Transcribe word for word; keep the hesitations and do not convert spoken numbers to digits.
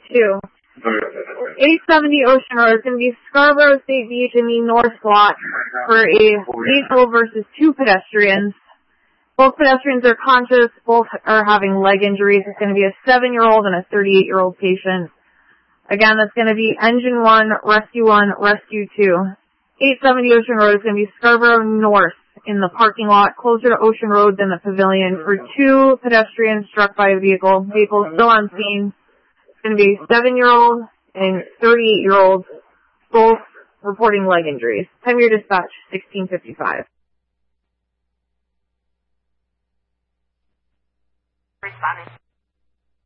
two. eight seventy Ocean Road is going to be Scarborough State Beach in the north slot for a vehicle versus two pedestrians. Both pedestrians are conscious. Both are having leg injuries. It's going to be a seven-year-old and a thirty-eight-year-old patient. Again, that's going to be Engine one, Rescue one, Rescue two. eight seventy Ocean Road is going to be Scarborough North in the parking lot, closer to Ocean Road than the pavilion, for two pedestrians struck by a vehicle. Vehicle still on scene. It's going to be seven-year-old and thirty-eight-year-old, both reporting leg injuries. Time of your dispatch, sixteen fifty-five. Responding.